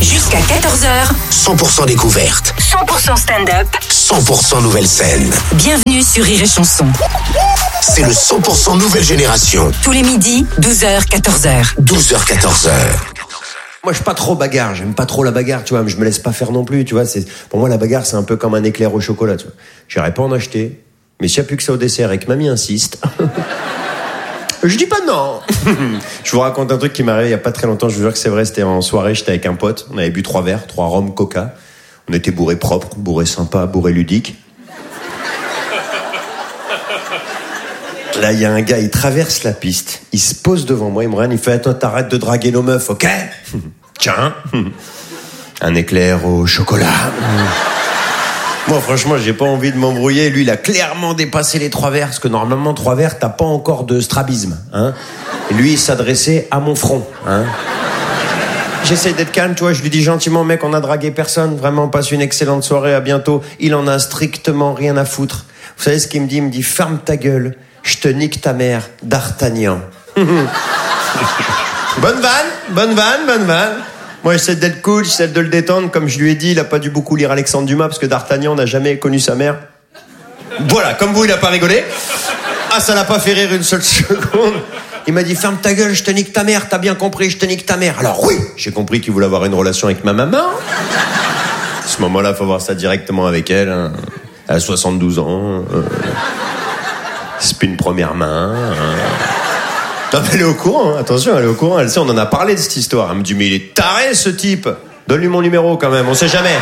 Jusqu'à 14h, 100% découverte. 100% stand-up. 100% nouvelle scène. Bienvenue sur Rire et Chanson. C'est le 100% nouvelle génération. Tous les midis, 12h, 14h. 12h, 14h. Moi, je suis pas trop bagarre. J'aime pas trop la bagarre, tu vois. Mais je me laisse pas faire non plus, tu vois. Pour moi, la bagarre, c'est un peu comme un éclair au chocolat, tu vois. J'irais pas en acheter. Mais s'il y a plus que ça au dessert et que mamie insiste, je dis pas non. Je vous raconte un truc qui m'est arrivé il y a pas très longtemps. Je vous jure que c'est vrai. C'était en soirée. J'étais avec un pote. On avait bu 3 verres, 3 rhum, coca. On était bourrés propres, bourrés sympas, bourrés ludiques. Là, il y a un gars, il traverse la piste, il se pose devant moi, il me regarde, il fait « Attends, t'arrêtes de draguer nos meufs, ok ?» Tiens, un éclair au chocolat. Moi, franchement, j'ai pas envie de m'embrouiller. Lui, il a clairement dépassé les 3 verres, parce que normalement, 3 verres, t'as pas encore de strabisme, hein. Et lui, il s'adressait à mon front, hein. J'essaie d'être calme, tu vois, je lui dis gentiment « Mec, on a dragué personne, vraiment, passe une excellente soirée, à bientôt. » Il en a strictement rien à foutre. Vous savez ce qu'il me dit ? Il me dit « Ferme ta gueule. Je te nique ta mère, d'Artagnan. » Bonne vanne. Moi, j'essaie d'être cool, j'essaie de le détendre. Comme je lui ai dit, il a pas dû beaucoup lire Alexandre Dumas, parce que d'Artagnan n'a jamais connu sa mère. Voilà, comme vous, il a pas rigolé. Ah, ça l'a pas fait rire une seule seconde. Il m'a dit, ferme ta gueule, je te nique ta mère, t'as bien compris, je te nique ta mère. Alors oui, j'ai compris qu'il voulait avoir une relation avec ma maman. À ce moment-là, faut voir ça directement avec elle, hein. Elle a 72 ans. C'est plus une première main. Non, mais elle est au courant, hein. Attention, elle est au courant. Elle sait, on en a parlé de cette histoire. Elle me dit, mais il est taré, ce type. Donne-lui mon numéro, quand même. On sait jamais.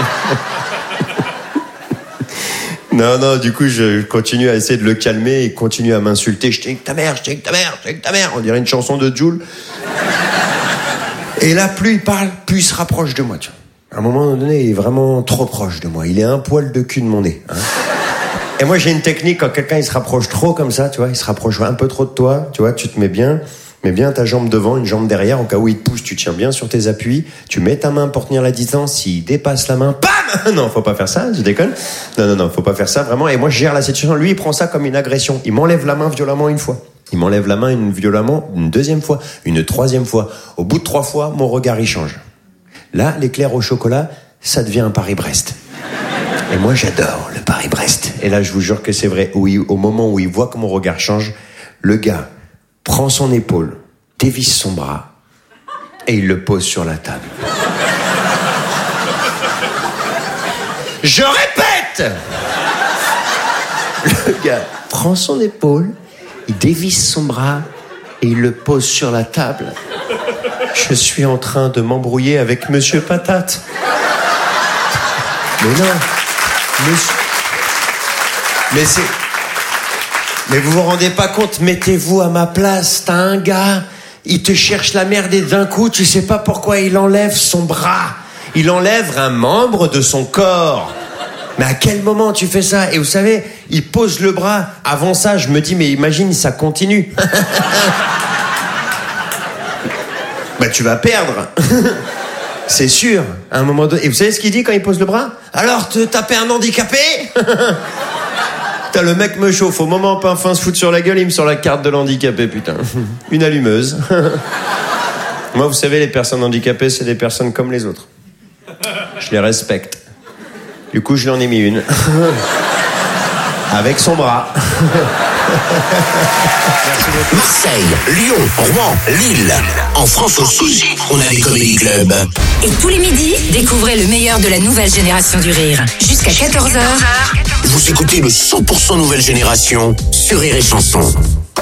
Non, du coup, je continue à essayer de le calmer. Il continue à m'insulter. Je te nique ta mère. On dirait une chanson de Jul. Et là, plus il parle, plus il se rapproche de moi, tu vois. À un moment donné, il est vraiment trop proche de moi. Il est un poil de cul de mon nez, hein. Et moi, j'ai une technique, quand quelqu'un il se rapproche trop comme ça, tu vois, il se rapproche un peu trop de toi, tu vois, tu te mets bien ta jambe devant, une jambe derrière, au cas où il te pousse, tu tiens bien sur tes appuis, tu mets ta main pour tenir la distance, s'il dépasse la main, bam! Non, faut pas faire ça, je déconne. Non, faut pas faire ça, vraiment. Et moi, je gère la situation. Lui, il prend ça comme une agression. Il m'enlève la main violemment une fois. Il m'enlève la main violemment une deuxième fois, une troisième fois. Au bout de 3 fois, mon regard, il change. Là, l'éclair au chocolat, ça devient un Paris-Brest. Et moi, j'adore le Paris-Brest. Et là, je vous jure que c'est vrai. Oui, au moment où il voit que mon regard change, le gars prend son épaule, dévisse son bras, et il le pose sur la table. Je répète! Le gars prend son épaule, il dévisse son bras, et il le pose sur la table. Je suis en train de m'embrouiller avec Monsieur Patate. Mais non. Mais vous vous rendez pas compte, mettez-vous à ma place, t'as un gars, il te cherche la merde et d'un coup, tu sais pas pourquoi il enlève son bras, il enlève un membre de son corps. Mais à quel moment tu fais ça ? Et vous savez, il pose le bras, avant ça, je me dis, mais imagine, ça continue. Bah tu vas perdre. C'est sûr, à un moment donné. Et vous savez ce qu'il dit quand il pose le bras ? Alors, te taper un handicapé ? Putain, le mec me chauffe. Au moment où on peut enfin se foutre sur la gueule, il me sort la carte de l'handicapé, putain. Une allumeuse. Moi, vous savez, les personnes handicapées, c'est des personnes comme les autres. Je les respecte. Du coup, je lui en ai mis une. Avec son bras. Marseille, Lyon, Rouen, Lille. En France aussi, on a des comédie clubs. Et tous les midis, découvrez le meilleur de la nouvelle génération du rire. Jusqu'à 14h. Vous écoutez le 100% nouvelle génération sur Rire et Chanson.